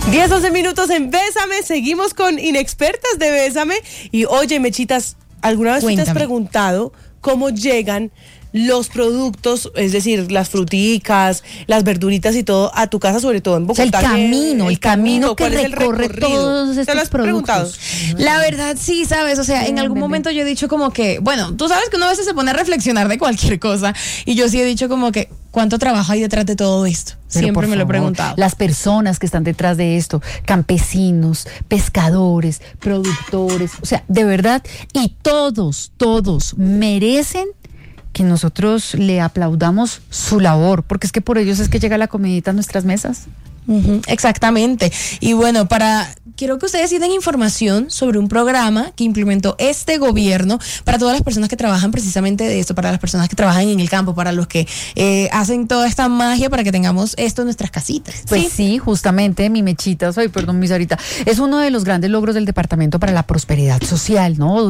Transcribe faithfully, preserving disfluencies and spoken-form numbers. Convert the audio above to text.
diez, once minutos en Bésame. Seguimos con Inexpertas de Bésame. Y oye, Mechitas, ¿alguna vez Cuéntame. te has preguntado cómo llegan los productos, es decir, las fruticas, las verduritas y todo, a tu casa, sobre todo en O sea, Bogotá? el camino, el, el camino que ¿cuál es el recorre recorrido? todos ¿Te lo estos has preguntado? productos. La verdad sí, ¿sabes? O sea, en algún momento yo he dicho como que, bueno, tú sabes que uno a veces se pone a reflexionar de cualquier cosa y yo sí he dicho como que, ¿cuánto trabajo hay detrás de todo esto? Pero Siempre por me lo he favor, preguntado. Las personas que están detrás de esto, campesinos, pescadores, productores, o sea, de verdad, y todos, todos merecen que nosotros le aplaudamos su labor, porque es que por ellos es que llega la comidita a nuestras mesas. Ujú, exactamente. Y bueno, para quiero que ustedes sí den información sobre un programa que implementó este gobierno para todas las personas que trabajan precisamente de esto, para las personas que trabajan en el campo, para los que eh, hacen toda esta magia para que tengamos esto en nuestras casitas. Pues ¿sí? sí, justamente, mi Mechita, soy, perdón, mi Sarita, es uno de los grandes logros del Departamento para la Prosperidad Social, ¿no?